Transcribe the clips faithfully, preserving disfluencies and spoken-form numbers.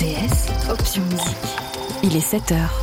T S, option musique. Il est sept heures.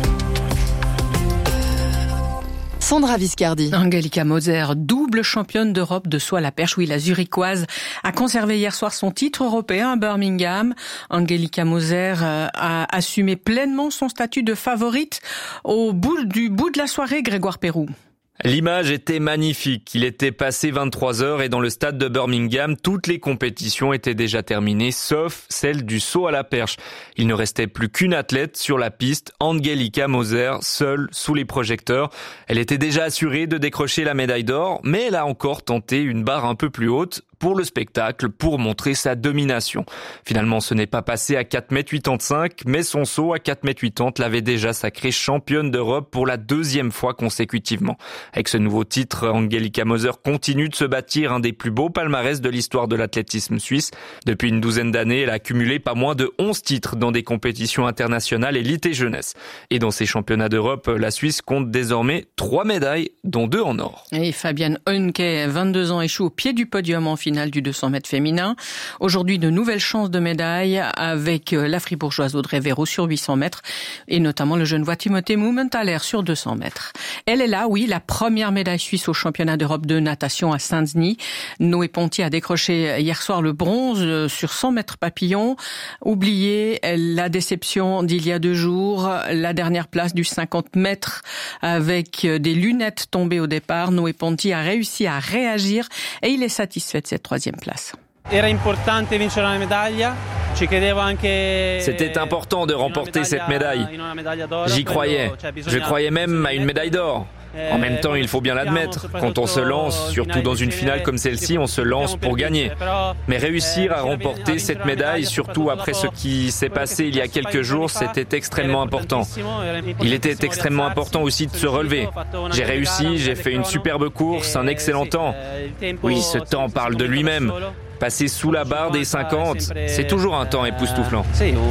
Sandra Viscardi. Angelika Moser, double championne d'Europe de saut à la perche. Oui, la Zurichoise a conservé hier soir son titre européen à Birmingham. Angelika Moser a assumé pleinement son statut de favorite au bout du bout de la soirée, Grégoire Pérou. L'image était magnifique. Il était passé vingt-trois heures et dans le stade de Birmingham, toutes les compétitions étaient déjà terminées, sauf celle du saut à la perche. Il ne restait plus qu'une athlète sur la piste, Angelika Moser, seule sous les projecteurs. Elle était déjà assurée de décrocher la médaille d'or, mais elle a encore tenté une barre un peu plus haute pour le spectacle, pour montrer sa domination. Finalement, ce n'est pas passé à quatre mètres quatre-vingt-cinq, mais son saut à quatre mètres quatre-vingts l'avait déjà sacrée championne d'Europe pour la deuxième fois consécutivement. Avec ce nouveau titre, Angelika Moser continue de se bâtir un des plus beaux palmarès de l'histoire de l'athlétisme suisse. Depuis une douzaine d'années, elle a cumulé pas moins de onze titres dans des compétitions internationales élite et jeunesse. Et dans ces championnats d'Europe, la Suisse compte désormais trois médailles, dont deux en or. Et Fabienne Oenke, vingt-deux ans, échoue au pied du podium en finale du deux cents mètres féminin. Aujourd'hui, de nouvelles chances de médailles avec la fribourgeoise Audrey Véro sur huit cents mètres et notamment le genevois Timothée Mumenthaler sur deux cents mètres. Elle est là, oui, la première médaille suisse au championnat d'Europe de natation à Saint-Denis. Noé Ponty a décroché hier soir le bronze sur cent mètres papillon. Oubliez la déception d'il y a deux jours, la dernière place du cinquante mètres avec des lunettes tombées au départ. Noé Ponty a réussi à réagir et il est satisfait de cette troisième place. C'était important de remporter cette médaille. J'y croyais. Je croyais même à une médaille d'or. En même temps, il faut bien l'admettre, quand on se lance, surtout dans une finale comme celle-ci, on se lance pour gagner. Mais réussir à remporter cette médaille, surtout après ce qui s'est passé il y a quelques jours, c'était extrêmement important. Il était extrêmement important aussi de se relever. J'ai réussi, j'ai fait une superbe course, un excellent temps. Oui, ce temps parle de lui-même. Passer sous la barre des cinquante, c'est toujours un temps époustouflant.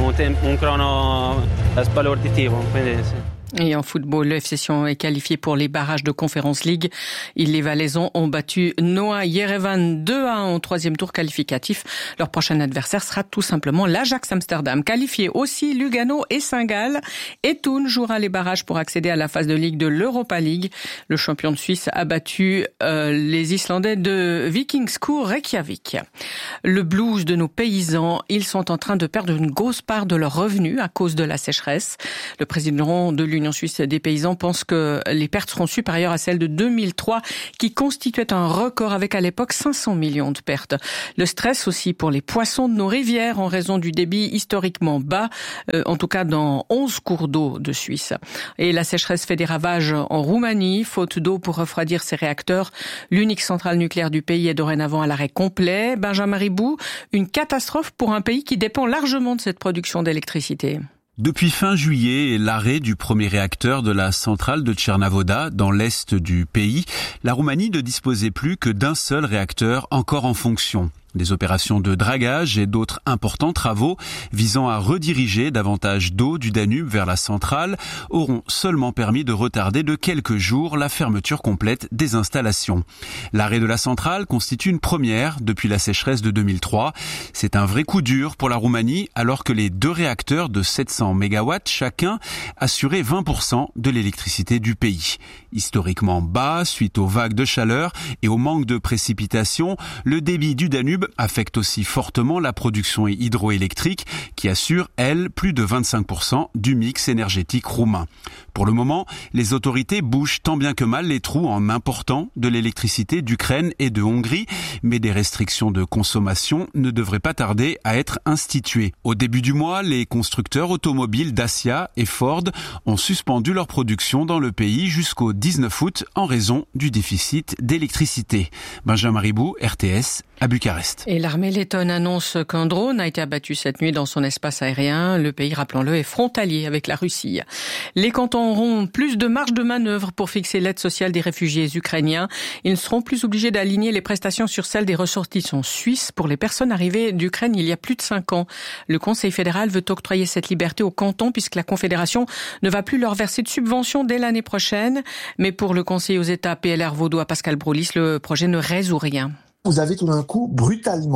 Et en football, le F C Sion est qualifié pour les barrages de Conference League. Les Valaisans ont battu Noah Yerevan deux à un au troisième tour qualificatif. Leur prochain adversaire sera tout simplement l'Ajax Amsterdam. Qualifiés aussi Lugano et Saint-Gall. Et Thun jouera les barrages pour accéder à la phase de Ligue de l'Europa League. Le champion de Suisse a battu euh, les Islandais de Vikingskur Reykjavik. Le blues de nos paysans, ils sont en train de perdre une grosse part de leurs revenus à cause de la sécheresse. Le président de l'Union suisse des paysans pense que les pertes seront supérieures à celles de deux mille trois, qui constituait un record avec à l'époque cinq cents millions de pertes. Le stress aussi pour les poissons de nos rivières en raison du débit historiquement bas, euh, en tout cas dans onze cours d'eau de Suisse. Et la sécheresse fait des ravages en Roumanie, faute d'eau pour refroidir ses réacteurs. L'unique centrale nucléaire du pays est dorénavant à l'arrêt complet. Benjamin Ribou, une catastrophe pour un pays qui dépend largement de cette production d'électricité. Depuis fin juillet, l'arrêt du premier réacteur de la centrale de Tchernavoda, dans l'est du pays, la Roumanie ne disposait plus que d'un seul réacteur encore en fonction. Des opérations de dragage et d'autres importants travaux visant à rediriger davantage d'eau du Danube vers la centrale auront seulement permis de retarder de quelques jours la fermeture complète des installations. L'arrêt de la centrale constitue une première depuis la sécheresse de deux mille trois. C'est un vrai coup dur pour la Roumanie alors que les deux réacteurs de sept cents mégawatts chacun assuraient vingt pour cent de l'électricité du pays. Historiquement bas suite aux vagues de chaleur et au manque de précipitations, le débit du Danube affecte aussi fortement la production hydroélectrique qui assure, elle, plus de vingt-cinq pour cent du mix énergétique roumain. Pour le moment, les autorités bouchent tant bien que mal les trous en important de l'électricité d'Ukraine et de Hongrie, mais des restrictions de consommation ne devraient pas tarder à être instituées. Au début du mois, les constructeurs automobiles Dacia et Ford ont suspendu leur production dans le pays jusqu'au dix-neuf août en raison du déficit d'électricité. Benjamin Ribou, R T S, à Bucarest. Et l'armée lettonne annonce qu'un drone a été abattu cette nuit dans son espace aérien. Le pays, rappelons-le, est frontalier avec la Russie. Les cantons auront plus de marge de manœuvre pour fixer l'aide sociale des réfugiés ukrainiens. Ils ne seront plus obligés d'aligner les prestations sur celles des ressortissants suisses pour les personnes arrivées d'Ukraine il y a plus de cinq ans. Le Conseil fédéral veut octroyer cette liberté aux cantons puisque la Confédération ne va plus leur verser de subventions dès l'année prochaine. Mais pour le conseiller aux États P L R vaudois Pascal Brolis, le projet ne résout rien. Vous avez tout d'un coup, brutalement,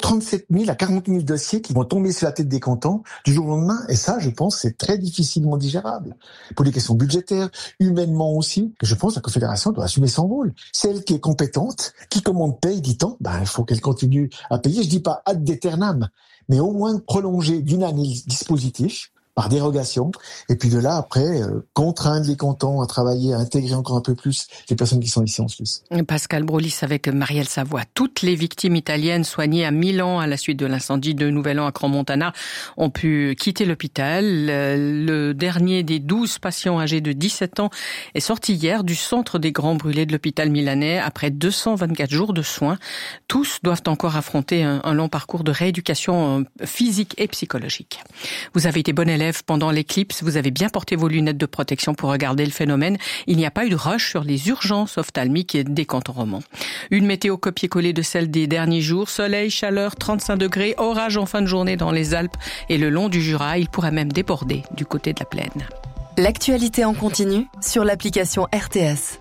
trente-sept mille à quarante mille dossiers qui vont tomber sur la tête des cantons du jour au lendemain. Et ça, je pense, c'est très difficilement digérable. Pour les questions budgétaires, humainement aussi, je pense que la Confédération doit assumer son rôle. Celle qui est compétente, qui commande paye, dit-on, ben, il faut qu'elle continue à payer. Je dis pas ad aeternam, mais au moins prolonger d'une année le dispositif, par dérogation, et puis de là, après, euh, contraindre les cantons à travailler, à intégrer encore un peu plus les personnes qui sont ici en Suisse. Pascal Brolis avec Marielle Savoie. Toutes les victimes italiennes soignées à Milan à la suite de l'incendie de Nouvel An à Crans-Montana ont pu quitter l'hôpital. Le dernier des douze patients âgés de dix-sept ans est sorti hier du centre des grands brûlés de l'hôpital milanais après deux cent vingt-quatre jours de soins. Tous doivent encore affronter un, un long parcours de rééducation physique et psychologique. Vous avez été bon élève pendant l'éclipse, vous avez bien porté vos lunettes de protection pour regarder le phénomène. Il n'y a pas eu de rush sur les urgences ophtalmiques des cantons romans. Une météo copier-coller de celle des derniers jours. Soleil, chaleur, trente-cinq degrés, orage en fin de journée dans les Alpes et le long du Jura. Il pourrait même déborder du côté de la plaine. L'actualité en continu sur l'application R T S.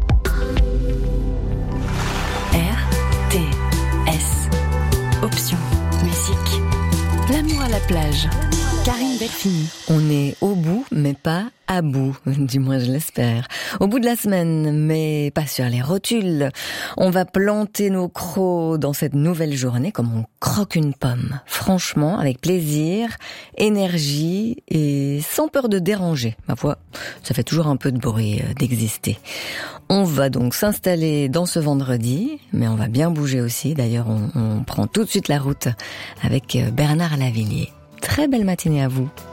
R T S. Option musique. L'amour à la plage. Karine Delphini. On est au bout, mais pas à bout, du moins je l'espère. Au bout de la semaine, mais pas sur les rotules. On va planter nos crocs dans cette nouvelle journée comme on croque une pomme. Franchement, avec plaisir, énergie et sans peur de déranger. Ma foi, ça fait toujours un peu de bruit d'exister. On va donc s'installer dans ce vendredi, mais on va bien bouger aussi. D'ailleurs, on, on prend tout de suite la route avec Bernard Lavillier. Très belle matinée à vous.